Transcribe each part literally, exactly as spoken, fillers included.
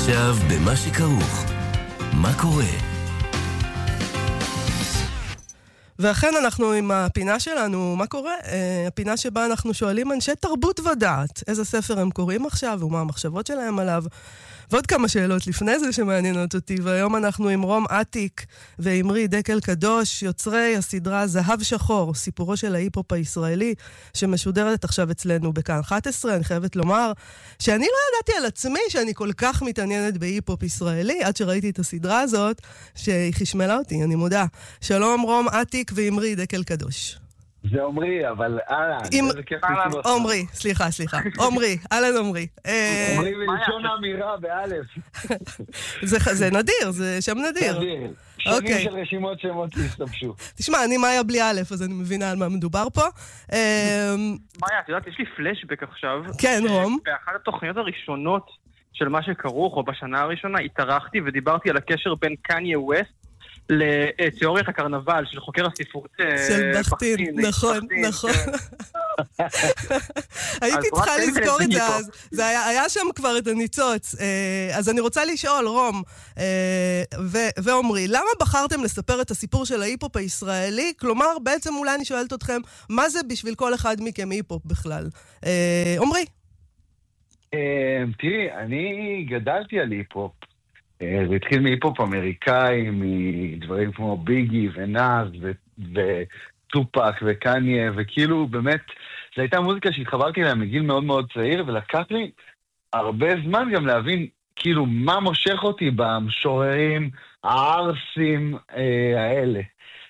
עכשיו במה שכרוך. מה קורה? ואכן אנחנו עם הפינה שלנו, מה קורה? הפינה שבה אנחנו שואלים אנשי תרבות ודעת, איזה ספר הם קוראים עכשיו ומה המחשבות שלהם עליו. ועוד כמה שאלות לפני זה שמעניינות אותי, והיום אנחנו עם רום עתיק ואמרי דקל קדוש, יוצרי הסדרה זהב שחור, סיפורו של ההיפ-הופ הישראלי, שמשודרת עכשיו אצלנו בכאן אחת עשרה. אני חייבת לומר שאני לא ידעתי על עצמי שאני כל כך מתעניינת בהיפ-הופ ישראלי, עד שראיתי את הסדרה הזאת, שהיא חשמלה אותי, אני מודה. שלום רום עתיק ואמרי דקל קדוש. זה עומרי, אבל אהלן. עומרי, סליחה, סליחה. עומרי, אהלן עומרי. עומרי בלשון האמירה, באלף. זה נדיר, זה שם נדיר. נדיר. שנים של רשימות שמות להסתבשו. תשמע, אני מאיה בלי א', אז אני מבינה על מה מדובר פה. מאיה, את יודעת, יש לי פלשבק עכשיו. כן, רום. באחת התוכניות הראשונות של מה שכרוך, או בשנה הראשונה, התארחתי ודיברתי על הקשר בין קניה ווסט לתיאוריית הקרנבל של חוקר הספרות של בכתין, נכון, נכון. הייתי צריכה לזכור את זה אז, זה היה שם כבר את הניצוץ. אז אני רוצה לשאול, רום ואומרי, למה בחרתם לספר את הסיפור של ההיפ-הופ הישראלי? כלומר, בעצם אולי אני שואלת אתכם, מה זה בשביל כל אחד מכם היפ-הופ בכלל? אומרי? תראי, אני גדלתי על היפ-הופ. זה התחיל מהיפ-הופ אמריקאי, מדברים כמו ביגי ונאז וטופק וקניה, וכאילו באמת, זו הייתה מוזיקה שהתחברתי אליה מגיל מאוד מאוד צעיר, ולקח לי הרבה זמן גם להבין כאילו מה מושך אותי במשוררים הערסים אה, האלה.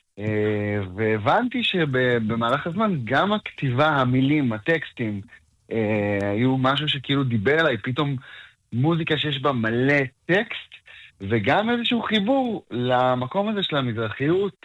אה, והבנתי שבמהלך הזמן גם הכתיבה, המילים, הטקסטים, אה, היו משהו שכאילו דיבר אליי, פתאום מוזיקה שיש בה מלא טקסט, וגם איזשהו חיבור למקום הזה של המזרחיות,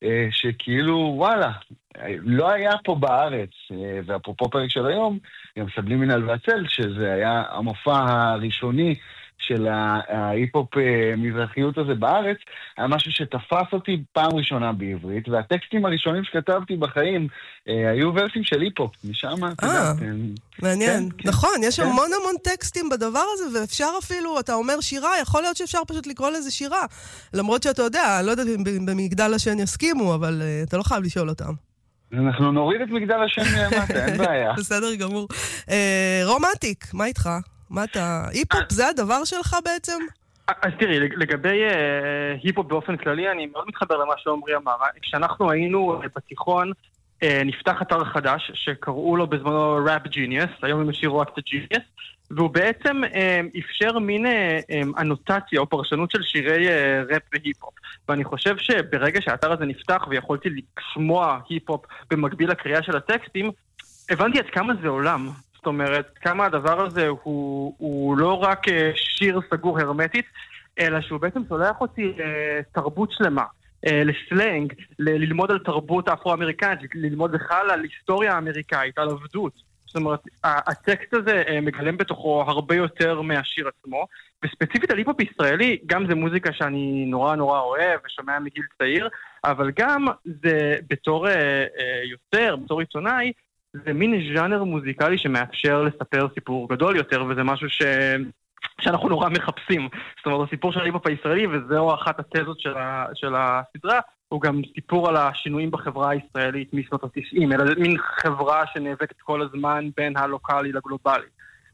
שכאילו, וואלה, לא היה פה בארץ, ואפרופו פרק של היום, גם סבלימינל והצל, שזה היה המופע הראשוני של ההיפ-הופ מזרחיות הזה בארץ, היה משהו שתפס אותי פעם ראשונה בעברית, והטקסטים הראשונים שכתבתי בחיים היו ורסים של היפ-הופ, משם, אתה יודע. מעניין, נכון, יש המון המון טקסטים בדבר הזה, ואפשר אפילו, אתה אומר שירה, יכול להיות שאפשר פשוט לקרוא לזה שירה, למרות שאתה יודע, לא יודעת אם במגדל השן יסכימו, אבל אתה לא חייב לשאול אותם. אנחנו נוריד את מגדל השן מלמטה, אין בעיה. בסדר גמור. רום עתיק, מה איתך? מה אתה... היפ-הופ זה הדבר שלך בעצם? אז תראי, לגבי היפ-הופ באופן כללי, אני מאוד מתחבר למה שעומרי אמר. כשאנחנו היינו בתיכון, נפתח אתר חדש שקראו לו בזמנו ראפ ג'יניוס, היום הם השאירו רק את הג'יניוס, והוא בעצם אפשר מין אנוטציה או פרשנות של שירי ראפ והיפ-הופ. ואני חושב שברגע שהאתר הזה נפתח ויכולתי לשמוע היפ-הופ במקביל לקריאה של הטקסטים, הבנתי עד כמה זה עולם. זאת אומרת, כמה הדבר הזה הוא, הוא לא רק שיר סגור הרמטית, אלא שהוא בעצם שולח אותי לתרבות שלמה, לסלנג, ללמוד על תרבות האפרו-אמריקאית, ללמוד בכלל על היסטוריה האמריקאית, על עבדות. זאת אומרת, הטקסט הזה מגלם בתוכו הרבה יותר מהשיר עצמו, וספציפית על היפ-הופ ישראלי, גם זה מוזיקה שאני נורא נורא אוהב ושומע מגיל צעיר, אבל גם זה בתור יוצר, בתור עיתונאי, זה מין ז'אנר מוזיקלי שמאפשר לספר סיפור גדול יותר, וזה משהו ש... שאנחנו נורא מחפשים. זאת אומרת, הסיפור של ההיפ-הופ הישראלי, וזהו אחת התזות של, ה... של הסדרה, הוא גם סיפור על השינויים בחברה הישראלית משנות ה-תשעים, אלא מין חברה שנאבקת כל הזמן בין הלוקלי לגלובלי.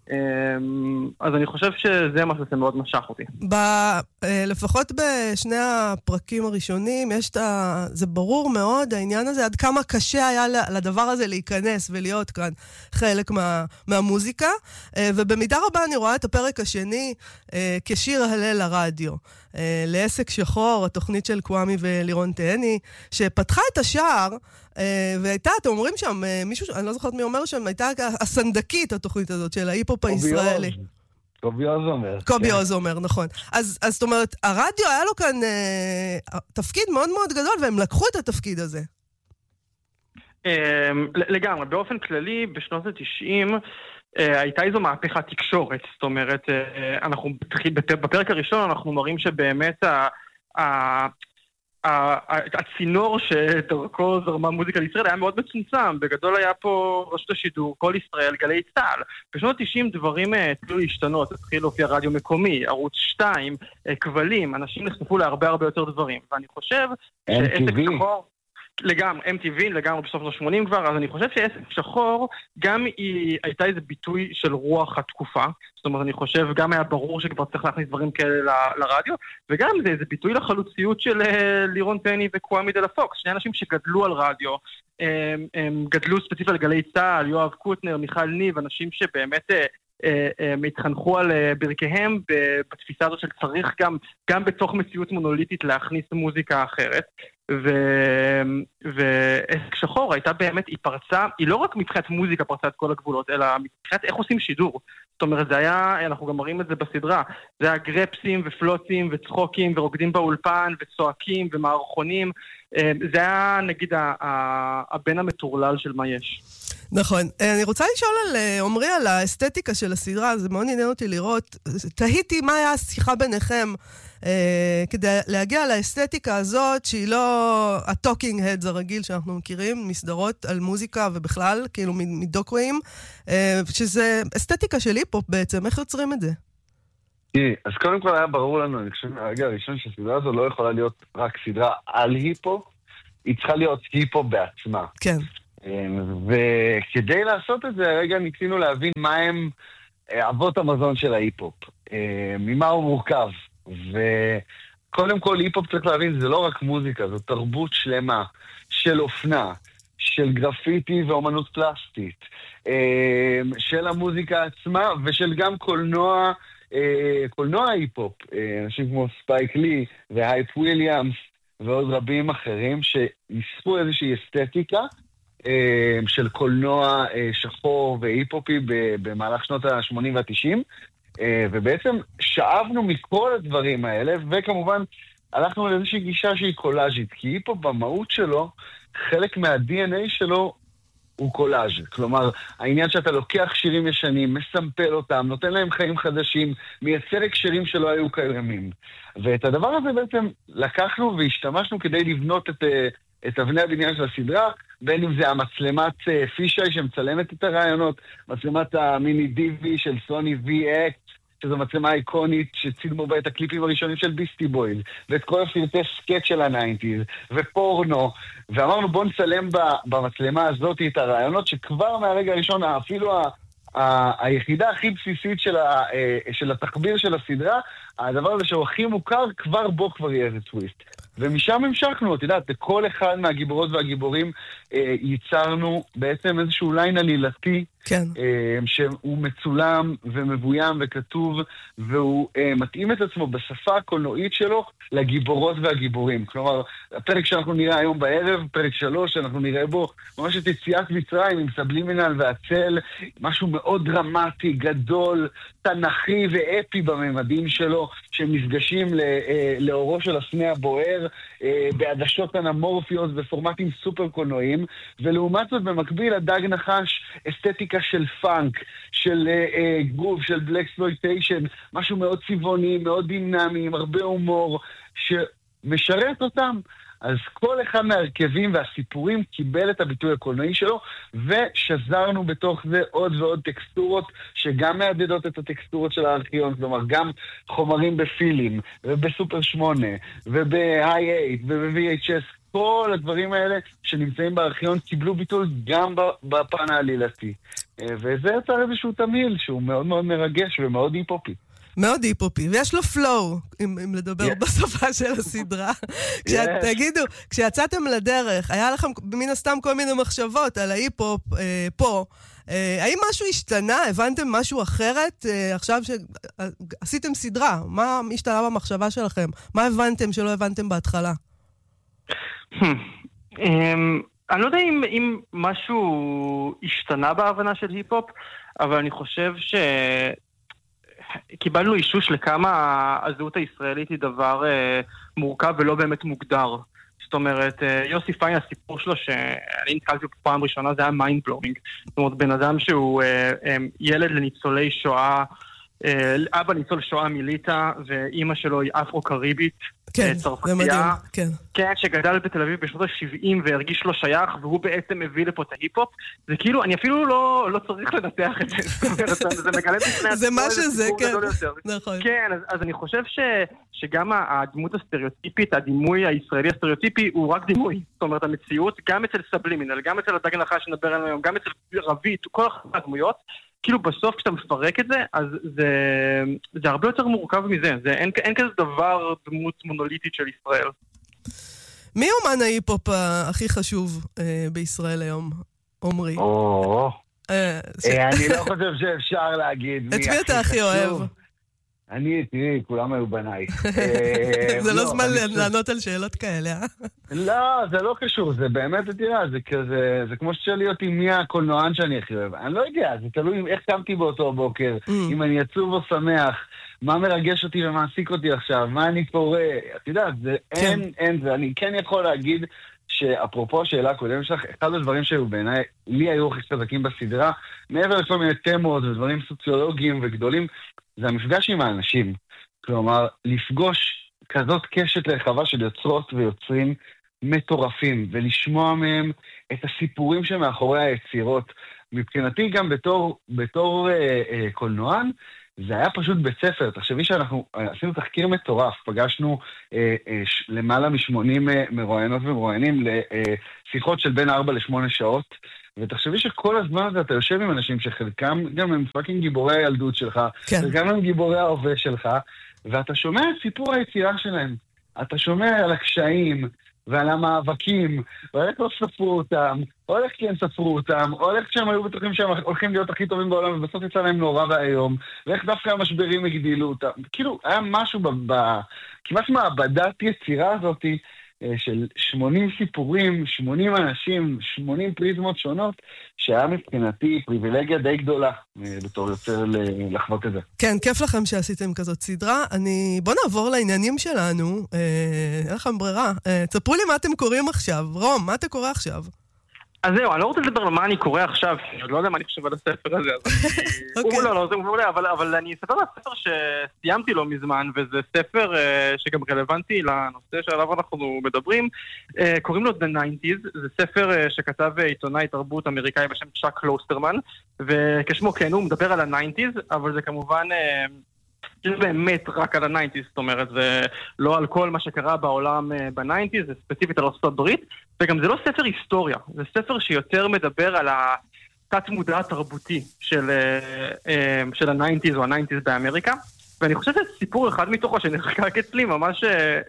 אז אני חושב שזה משהו שמאוד משך אותי. לפחות בשני הפרקים הראשונים, יש את ה... זה ברור מאוד, העניין הזה, עד כמה קשה היה לדבר הזה להיכנס ולהיות כאן חלק מה... מהמוזיקה, ובמידה רבה אני רואה את הפרק השני כשיר הלל לרדיו. לעסק שחור, התוכנית של קוואמי ולירון תהני, שפתחה את השער, והייתה, אתם אומרים שם, מישהו, אני לא זוכרת מי אומר שם, הייתה הסנדקית התוכנית הזאת של ההיפ-הופ הישראלי. קובי עוז אומר. קובי עוז אומר, נכון. אז זאת אומרת, הרדיו היה לו כאן תפקיד מאוד מאוד גדול, והם לקחו את התפקיד הזה. לגמרי, באופן כללי, בשנות ה-תשעים, הייתה איזו מהפכה תקשורת, זאת אומרת, אנחנו בפרק הראשון אנחנו מראים שבאמת הצינור שדרכו זרמה מוזיקה לישראל היה מאוד מצומצם. בגדול היה פה רשות השידור, כל ישראל, גלי צהל. בשנות ה-תשעים דברים התחילו להשתנות, התחיל להופיע רדיו מקומי, ערוץ שתיים, כבלים, אנשים נחשפו להרבה הרבה יותר דברים. ואני חושב שעסק שחור... לגמרי, אם טי וי, לגמרי בסוף ה-שמונים כבר, אז אני חושב שעסק שחור גם היא הייתה איזה ביטוי של רוח התקופה, זאת אומרת, אני חושב גם היה ברור שכבר צריך להכניס דברים כאלה ל- לרדיו, וגם זה איזה ביטוי לחלוציות של uh, לירון טני וקוואמי דה לפוקס, שני אנשים שגדלו על רדיו, הם, הם גדלו ספציפית על גלי צהל, יואב קוטנר, מיכל ניב, אנשים שבאמת... Uh, הם התחנכו על ברכיהם בתפיסה הזאת של צריך גם, גם בתוך מציאות מונוליטית להכניס מוזיקה אחרת. ועסק שחור הייתה באמת, היא פרצה, היא לא רק מבחינת מוזיקה פרצה את כל הגבולות, אלא מבחינת איך עושים שידור. זאת אומרת, זה היה, אנחנו גם מראים את זה בסדרה, זה היה גרפסים ופלוצים וצחוקים ורוקדים באולפן וצועקים ומערכונים. זה היה נגיד הבן המטורלל של מה יש. נכון. אני רוצה לשאול על עומרי על האסתטיקה של הסדרה, זה מאוד עניין אותי לראות. תהיתי מה היה השיחה ביניכם אה, כדי להגיע לאסתטיקה הזאת, שהיא לא הטוקינג הדס הרגיל שאנחנו מכירים, מסדרות על מוזיקה ובכלל, כאילו מדוקואים, אה, שזה אסתטיקה של היפ-הופ בעצם, איך יוצרים את זה? אז קודם כל היה ברור לנו, אני חושב מהרגע הראשון שהסדרה הזו לא יכולה להיות רק סדרה על היפ-הופ, היא צריכה להיות היפ-הופ בעצמה. כן. וכדי לעשות את זה, הרגע ניסינו להבין מה הם אבות המזון של ההיפ-הופ, ממה הוא מורכב. וקודם כל, היפ-הופ צריך להבין, זה לא רק מוזיקה, זו תרבות שלמה של אופנה, של גרפיטי ואומנות פלסטית, של המוזיקה עצמה ושל גם קולנוע, קולנוע היפ-הופ, אנשים כמו ספייק לי והייפ וויליאמס ועוד רבים אחרים שיספו איזושהי אסתטיקה של קולנוע שחור והיפ-הופי במהלך שנות ה-שמונים וה-תשעים, ובעצם שאבנו מכל הדברים האלה, וכמובן הלכנו לאיזושהי גישה שהיא קולאז'ית, כי היפ-הופ במהות שלו, חלק מה-די אן איי שלו הוא קולאז'. כלומר, העניין שאתה לוקח שירים ישנים, מסמפל אותם, נותן להם חיים חדשים, מייצר הקשרים שלא היו קיימים. ואת הדבר הזה בעצם לקחנו והשתמשנו כדי לבנות את... את אבני הבניין של הסדרה, בין אם זה המצלמת פישי שמצלמת את הרעיונות, מצלמת המיני די וי של סוני וי אקס, שזו מצלמה איקונית שצילמו בה את הקליפים הראשונים של ביסטי בויז, ואת כל הפרטי סקט של הניינטיז, ופורנו, ואמרנו בוא נצלם במצלמה הזאת את הרעיונות, שכבר מהרגע הראשון, אפילו ה... ה- היחידה הכי בסיסית של, ה- של התחביר של הסדרה, הדבר הזה שהוא הכי מוכר, כבר בו כבר יהיה איזה טוויסט. ומשם המשכנו, אתה יודע, לכל אחד מהגיבורות והגיבורים אה, ייצרנו בעצם איזשהו ליין עלילתי, כן. אה, שהוא מצולם ומבוים וכתוב, והוא אה, מתאים את עצמו בשפה הקולנועית שלו לגיבורות והגיבורים. כלומר, הפרק שאנחנו נראה היום בערב, פרק שלוש, אנחנו נראה בו ממש את יציאת מצרים עם סבלימינל והצל, משהו מאוד דרמטי, גדול, תנכי ואפי בממדים שלו, שמפגשים לאורו של הסנה הבוער, בעדשות אנמורפיות בפורמטים סופר קולנועיים, ולעומת זאת במקביל הדג נחש אסתטיקה של פאנק, של גרוב, של בלקספלויטיישן, משהו מאוד צבעוני, מאוד דינמי, עם הרבה הומור, שמשרת אותם. אז כל אחד מהרכבים והסיפורים קיבל את הביטוי הקולנועי שלו, ושזרנו בתוך זה עוד ועוד טקסטורות שגם מעדדות את הטקסטורות של הארכיון, כלומר גם חומרים בפילים, ובסופר שמונה, וב-איי אייט, וב-וי אייץ' אס, כל הדברים האלה שנמצאים בארכיון קיבלו ביטוי גם בפן העלילתי. וזה יצר איזשהו תמיל שהוא מאוד מאוד מרגש ומאוד היפופי. מאוד היפופי, ויש לו פלואו, אם, אם לדבר yeah. בסופה של הסדרה. כשאת, yes. תגידו, כשיצאתם לדרך, היה לכם מן הסתם כל מיני מחשבות על ההיפופ אה, פה. אה, האם משהו השתנה? הבנתם משהו אחרת? אה, עכשיו שעשיתם סדרה, מה השתנה במחשבה שלכם? מה הבנתם שלא הבנתם בהתחלה? אני לא יודע אם, אם משהו השתנה בהבנה של היפופ, אבל אני חושב ש... קיבלנו אישוש לכמה הזהות הישראלית היא דבר אה, מורכב ולא באמת מוגדר. זאת אומרת, אה, יוסי פיין, הסיפור שלו שאני נתקלתי פעם ראשונה, זה היה מיינד בלואינג. זאת אומרת, בן אדם שהוא אה, אה, ילד לניצולי שואה, אבא ניצול שואה מליטא, ואימא שלו היא אפרו-קריבית, כן, זה מדהים, כן. כן, שגדל בתל אביב בשנות ה-שבעים והרגיש לא שייך, והוא בעצם מביא לפה את ההיפ-הופ. זה כאילו, אני אפילו לא, לא צריך לנתח את זה. זה מגלה בפני זה מה שזה, כן. נכון. כן, אז, אז אני חושב ש, שגם הדמות הסטריאוטיפית, הדימוי הישראלי הסטריאוטיפי, הוא רק דימוי. זאת אומרת, המציאות, גם אצל סבלימינל, גם אצל הדגן החי שנדבר עלינו היום, גם אצל רבית, כל הדמויות, כאילו בסוף כשאתה מפרק את זה, אז זה, זה הרבה יותר מורכב מזה. זה, אין, אין כזה דבר דמות מונוליטית של ישראל. מי אומן ההיפ-הופ הכי חשוב אה, בישראל היום, עומרי? או, אה, ש... אה, אני לא חושב שאפשר להגיד מי הכי חשוב. את מי אתה הכי אוהב? אני, תראי, כולם היו בניי. זה לא זמן לענות על שאלות כאלה, אה? לא, זה לא קשור, זה באמת, תראה, זה כזה, זה כמו ששאלי אותי מי הקולנוען שאני הכי אוהב. אני לא יודע, זה תלוי איך קמתי באותו בוקר, אם אני עצוב או שמח, מה מרגש אותי ומעסיק אותי עכשיו, מה אני קורא, אתה יודע, זה אין, אין זה. אני כן יכול להגיד שאפרופו השאלה הקודמת שלך, אחד הדברים שהיו בעיניי, לי היו הכי חזקים בסדרה, מעבר לכל מיני תמות ודברים סוציולוגיים וגדולים, זה המפגש עם האנשים. כלומר, לפגוש כזאת קשת רחבה של יוצרות ויוצרים מטורפים, ולשמוע מהם את הסיפורים שמאחורי היצירות. מבחינתי גם בתור, בתור אה, אה, קולנוען, זה היה פשוט בית ספר. תחשבי שאנחנו עשינו תחקיר מטורף, פגשנו אה, אה, ש, למעלה משמונים אה, מרואיינות ומרואיינים לשיחות של בין ארבע לשמונה שעות, ותחשבי שכל הזמן הזה אתה יושב עם אנשים שחלקם גם הם פאקינג גיבורי הילדות שלך, כן. וגם הם גיבורי ההווה שלך, ואתה שומע את סיפור היצירה שלהם. אתה שומע על הקשיים ועל המאבקים, או איך לא ספרו אותם, או איך כן ספרו אותם, או איך שהם היו בטוחים שהם הולכים להיות הכי טובים בעולם, ובסוף יצא להם נורא והיום, ואיך דווקא המשברים הגדילו אותם. כאילו, היה משהו ב... ב... כמעט מעבדת יצירה הזאת, של שמונים סיפורים, שמונים אנשים, שמונים פריזמות שונות, שהיה מבחינתי פריבילגיה די גדולה בתור יוצר לחוות את זה. כן, כיף לכם שעשיתם כזאת סדרה. אני... בוא נעבור לעניינים שלנו. אה, אין לכם ברירה. אה, תספרו לי מה אתם קוראים עכשיו. רום, מה אתה קורא עכשיו? אז זהו, אני לא רוצה לדבר על מה אני קורא עכשיו, אני לא יודע מה אני חושב על הספר הזה, הוא לא, לא, זה מעולה, אבל אני אספר על הספר שסיימתי לו מזמן, וזה ספר שגם רלוונטי לנושא שעליו אנחנו מדברים, קוראים לו The nineties, זה ספר שכתב עיתונאי תרבות אמריקאי בשם צ'אק קלוסטרמן, וכשמו כן, הוא מדבר על ה-nineties, אבל זה כמובן... זה באמת רק על ה-nineties, זאת אומרת, זה לא על כל מה שקרה בעולם ב-nineties, זה ספציפית על ארצות הברית, וגם זה לא ספר היסטוריה, זה ספר שיותר מדבר על התת-מודע התרבותי של, של ה-nineties או ה-nineties באמריקה, ואני חושב שזה סיפור אחד מתוכו שנחקק אצלי, ממש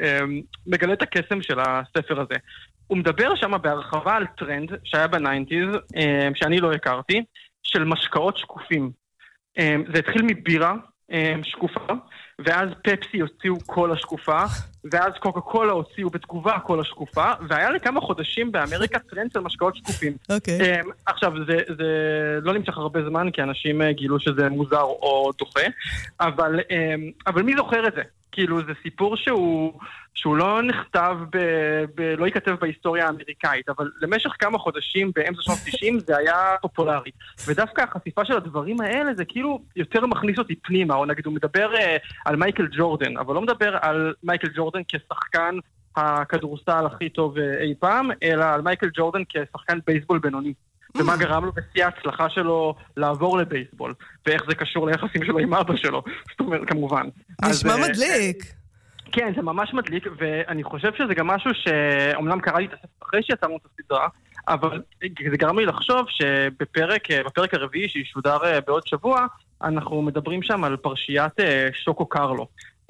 מגלה את הקסם של הספר הזה. הוא מדבר שם בהרחבה על טרנד שהיה ב-nineties, שאני לא הכרתי, של משקאות שקופים. זה התחיל מבירה, שקופה, ואז פפסי הוציאו קולה שקופה, ואז קוקה קולה הוציאו בתגובה קולה שקופה, והיה לכמה חודשים באמריקה טרנד של משקאות שקופים. Okay. Um, עכשיו, זה, זה לא נמשך הרבה זמן, כי אנשים גילו שזה מוזר או דוחה, אבל, um, אבל מי זוכר את זה? כאילו, זה סיפור שהוא, שהוא לא נכתב, ב, ב, לא ייכתב בהיסטוריה האמריקאית, אבל למשך כמה חודשים באמצע שנות תשעים זה היה פופולרי. ודווקא החשיפה של הדברים האלה זה כאילו יותר מכניס אותי פנימה, או נגיד הוא מדבר uh, על מייקל ג'ורדן, אבל לא מדבר על מייקל ג'ורדן כשחקן הכדורסל הכי טוב uh, אי פעם, אלא על מייקל ג'ורדן כשחקן בייסבול בינוני. ומה גרם לו בשיא ההצלחה שלו לעבור לבייסבול, ואיך זה קשור ליחסים שלו עם אבא שלו, זאת אומרת, כמובן. נשמע אז, מדליק. כן, זה ממש מדליק, ואני חושב שזה גם משהו שאומנם קראתי את הספר אחרי שיצאנו את הסדרה, אבל זה גרם לי לחשוב שבפרק, בפרק הרביעי שישודר בעוד שבוע, אנחנו מדברים שם על פרשיית שוקו קרלו.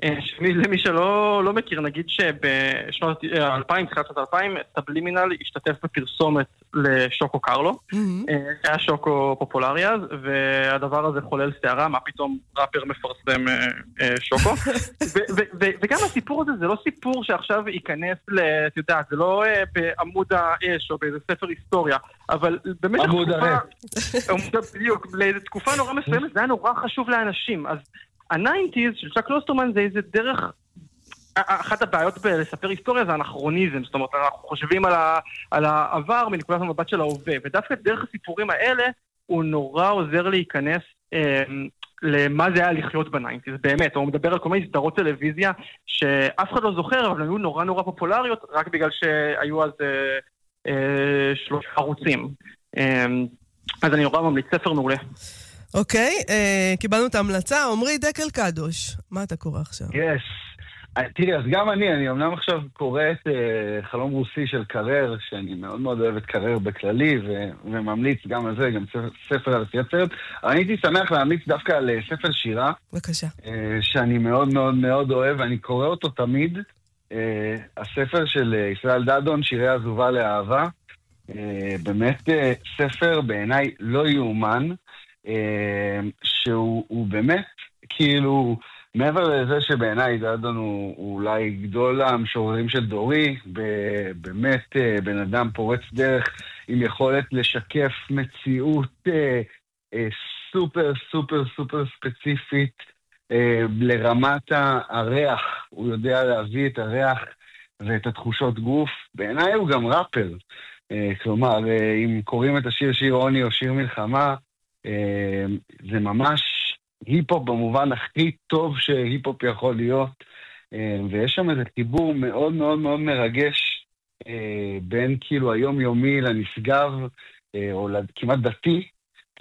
למי שלא לא מכיר, נגיד שבשנות אלפיים, תחילת שנות אלפיים, סבלימינל השתתף בפרסומת לשוקו קרלו. היה שוקו פופולרי אז, והדבר הזה חולל שערה, מה פתאום ראפר מפרסם שוקו. וגם הסיפור הזה, זה לא סיפור שעכשיו ייכנס, את יודעת, זה לא בעמוד האש או באיזה ספר היסטוריה, אבל במשך תקופה, בדיוק, לאיזו תקופה נורא מסוימת, זה היה נורא חשוב לאנשים, אז ה-nineties של צ'אק קלוסטרמן זה איזה דרך, אחת הבעיות בלספר היסטוריה זה אנכרוניזם, זאת אומרת, אנחנו חושבים על, ה, על העבר מנקודת המבט של ההווה, ודווקא דרך הסיפורים האלה הוא נורא עוזר להיכנס אה, למה זה היה לחיות בניינטיז, באמת, הוא מדבר על כל מיני סדרות טלוויזיה שאף אחד לא זוכר, אבל היו נורא נורא פופולריות, רק בגלל שהיו אז אה, אה, שלושה ערוצים. אה, אז אני נורא ממליץ, ספר מעולה. אוקיי, אה, קיבלנו את ההמלצה, עמרי דקל קדוש, מה אתה קורא עכשיו? יס. תראי, אז גם אני, אני אמנם עכשיו קורא את uh, חלום רוסי של קרר, שאני מאוד מאוד אוהב את קרר בכללי, ו- וממליץ גם על זה, גם ספר, ספר על עשיית סרט. אבל אני הייתי שמח להמליץ דווקא על uh, ספר שירה. בבקשה. Uh, שאני מאוד מאוד מאוד אוהב, ואני קורא אותו תמיד. Uh, הספר של uh, ישראל דדון, שירי עזובה לאהבה. Uh, באמת uh, ספר בעיניי לא יאומן, uh, שהוא באמת כאילו... מעבר לזה שבעיניי דדון הוא, הוא אולי גדול המשוררים של דורי, באמת בן אדם פורץ דרך עם יכולת לשקף מציאות אה, אה, סופר סופר סופר ספציפית אה, לרמת הריח, הוא יודע להביא את הריח ואת התחושות גוף, בעיניי הוא גם ראפר, אה, כלומר אה, אם קוראים את השיר שיר עוני או שיר מלחמה, אה, זה ממש היפ-הופ במובן הכי טוב שהיפ-הופ יכול להיות, ויש שם איזה חיבור מאוד מאוד מאוד מרגש בין כאילו היומיומי לנשגב, או כמעט דתי,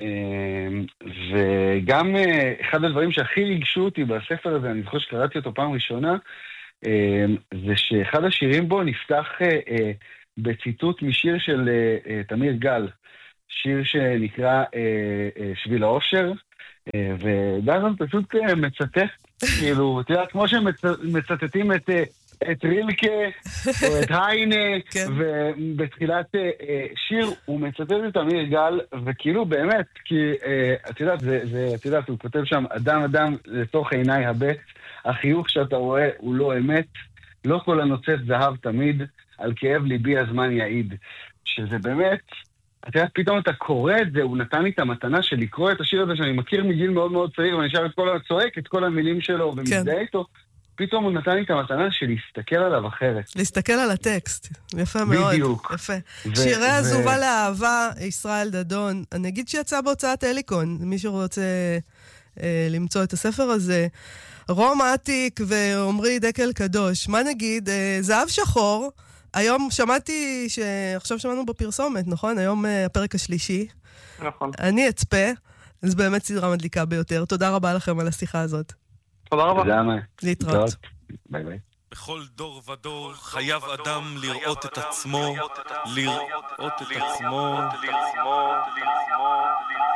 וגם אחד הדברים שהכי ריגשו אותי בספר הזה, אני זוכר שקראתי אותו פעם ראשונה, זה שאחד השירים בו נפתח בציטוט משיר של תמיר גל, שיר שנקרא שביל האושר, ודדון פשוט מצטט, כאילו, אתה יודע, כמו שמצטטים את, את רילקה או את היינה, ובתחילת שיר הוא מצטט את אמיר גל, וכאילו באמת, כי את יודעת, זה, זה, את יודעת, הוא כותב שם, אדם אדם לתוך עיניי הבט, החיוך שאתה רואה הוא לא אמת, לא כל הנוצץ זהב תמיד, על כאב ליבי הזמן יעיד, שזה באמת, אתה יודע, פתאום אתה קורא את זה, הוא נתן לי את המתנה של לקרוא את השיר הזה שאני מכיר מגיל מאוד מאוד צעיר, ואני שר את כל הצועק, את כל המילים שלו, ומזדהה איתו, פתאום הוא נתן לי את המתנה של להסתכל עליו אחרת. להסתכל על הטקסט, יפה מאוד. בדיוק. יפה. שירי עזובה לאהבה, ישראל דדון, אני אגיד שיצא בהוצאת אליקון, מי שרוצה אה, למצוא את הספר הזה, רום עתיק ועמרי דקל קדוש, מה נגיד, אה, זהב שחור, היום שמעתי שעכשיו שמענו בפרסומת, נכון? היום הפרק השלישי. נכון. אני אצפה, אז באמת סדרה מדליקה ביותר. תודה רבה לכם על השיחה הזאת. תודה רבה. תודה מה. להתראות. ביי ביי. בכל דור ודור חייב אדם לראות את עצמו, לראות את עצמו,